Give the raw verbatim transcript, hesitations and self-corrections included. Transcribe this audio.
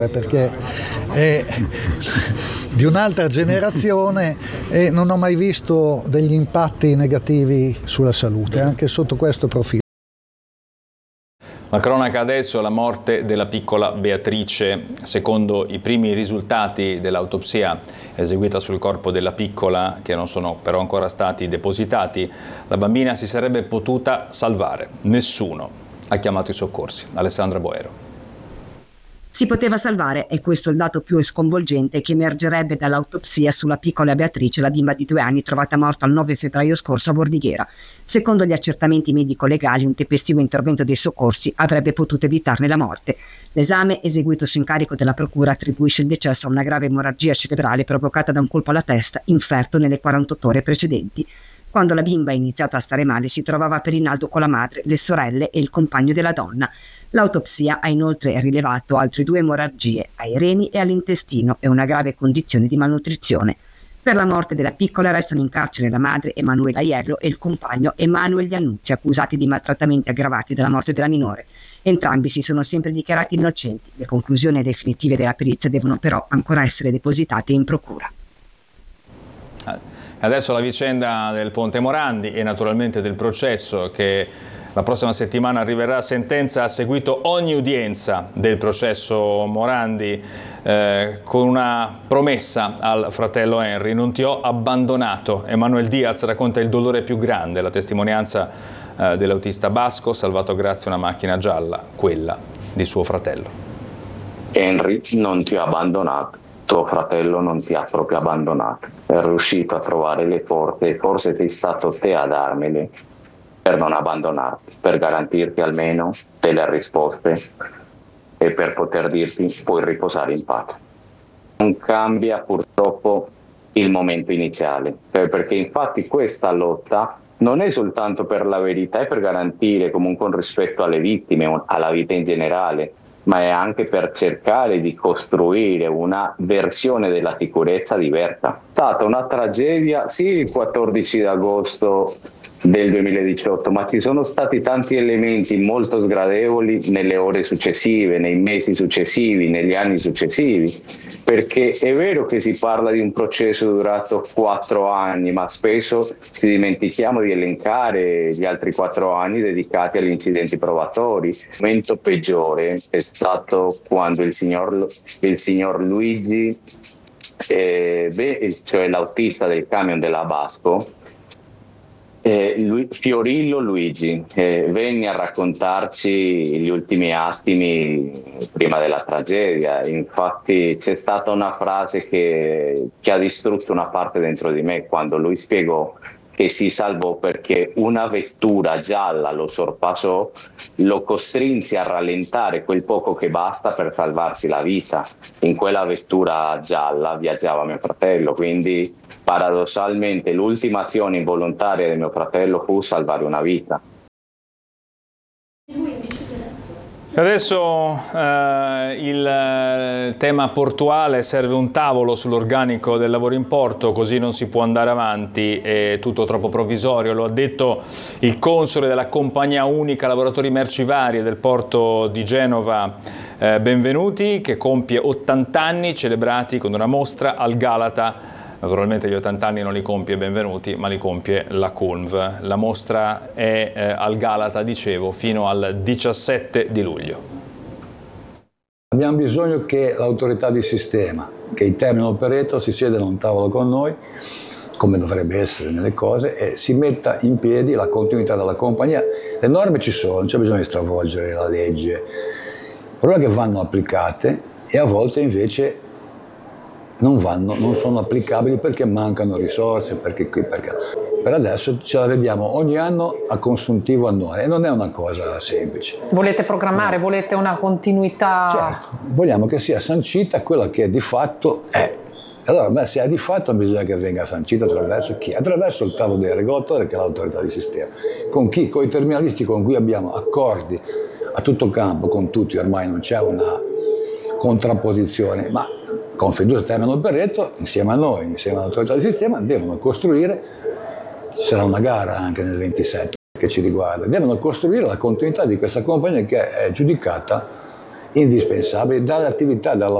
perché è di un'altra generazione e non ho mai visto degli impatti negativi sulla salute, anche sotto questo profilo. La cronaca adesso è la morte della piccola Beatrice. Secondo i primi risultati dell'autopsia eseguita sul corpo della piccola, che non sono però ancora stati depositati, la bambina si sarebbe potuta salvare. Nessuno ha chiamato i soccorsi. Alessandra Boero. Si poteva salvare, e questo è il dato più sconvolgente che emergerebbe dall'autopsia sulla piccola Beatrice, la bimba di due anni trovata morta il nove febbraio scorso a Bordighera. Secondo gli accertamenti medico-legali, un tempestivo intervento dei soccorsi avrebbe potuto evitarne la morte. L'esame, eseguito su incarico della procura, attribuisce il decesso a una grave emorragia cerebrale provocata da un colpo alla testa inferto nelle quarantotto ore precedenti. Quando la bimba ha iniziato a stare male si trovava per Rinaldo con la madre, le sorelle e il compagno della donna. L'autopsia ha inoltre rilevato altre due emorragie ai reni e all'intestino e una grave condizione di malnutrizione. Per la morte della piccola restano in carcere la madre Emanuela Iello e il compagno Emanuele Iannuzzi, accusati di maltrattamenti aggravati della morte della minore. Entrambi si sono sempre dichiarati innocenti. Le conclusioni definitive della perizia devono però ancora essere depositate in procura. Adesso la vicenda del Ponte Morandi e naturalmente del processo che la prossima settimana arriverà a sentenza. Ha seguito ogni udienza del processo Morandi eh, con una promessa al fratello Henry: non ti ho abbandonato. Emanuel Diaz racconta il dolore più grande, la testimonianza eh, dell'autista basco salvato grazie a una macchina gialla, quella di suo fratello. Henry, non ti ho abbandonato. Tuo fratello non ti ha proprio abbandonato, è riuscito a trovare le forze, forse sei stato te a darmele per non abbandonarti, per garantirti almeno delle risposte e per poter dirti puoi riposare in pace. Non cambia purtroppo il momento iniziale, perché infatti questa lotta non è soltanto per la verità e per garantire comunque un rispetto alle vittime, alla vita in generale, ma è anche per cercare di costruire una versione della sicurezza diversa. È stata una tragedia, sì, il quattordici agosto del duemiladiciotto, ma ci sono stati tanti elementi molto sgradevoli nelle ore successive, nei mesi successivi, negli anni successivi, perché è vero che si parla di un processo durato quattro anni, ma spesso ci dimentichiamo di elencare gli altri quattro anni dedicati agli incidenti probatori. Il momento peggiore è stato quando il signor, il signor Luigi, eh, beh, cioè l'autista del camion della Basco, eh, lui, Fiorillo Luigi, eh, venne a raccontarci gli ultimi attimi prima della tragedia. Infatti c'è stata una frase che, che ha distrutto una parte dentro di me quando lui spiegò che si salvò perché una vettura gialla lo sorpassò, lo costrinse a rallentare quel poco che basta per salvarsi la vita. In quella vettura gialla viaggiava mio fratello, quindi paradossalmente l'ultima azione involontaria di mio fratello fu salvare una vita. Adesso eh, il tema portuale: serve un tavolo sull'organico del lavoro in porto, così non si può andare avanti, è tutto troppo provvisorio. Lo ha detto il console della compagnia unica lavoratori merci varie del porto di Genova, eh, Benvenuti, che compie ottanta anni, celebrati con una mostra al Galata. Naturalmente gli ottanta anni non li compie Benvenuti, ma li compie la C U N V. La mostra è eh, al Galata, dicevo, fino al diciassette di luglio. Abbiamo bisogno che l'autorità di sistema, che i termini operator si siedano a un tavolo con noi, come dovrebbe essere nelle cose, e si metta in piedi la continuità della compagnia. Le norme ci sono, non c'è bisogno di stravolgere la legge. Il problema è che vanno applicate e a volte invece non vanno, non sono applicabili perché mancano risorse, perché qui, perché per adesso ce la vediamo ogni anno a consuntivo annuale e non è una cosa semplice. Volete programmare, no. Volete una continuità? Certo, vogliamo che sia sancita quella che di fatto è. Allora, beh, se è di fatto bisogna che venga sancita attraverso chi? Attraverso il tavolo dei regolatori, che è l'autorità di sistema. Con chi? Con i terminalisti con cui abbiamo accordi a tutto campo, con tutti, ormai non c'è una contrapposizione, ma con fiducia termine operator, insieme a noi, insieme all'autorità di sistema, devono costruire, sarà una gara anche nel ventisette che ci riguarda, devono costruire la continuità di questa compagnia che è giudicata indispensabili dalle attività, dalla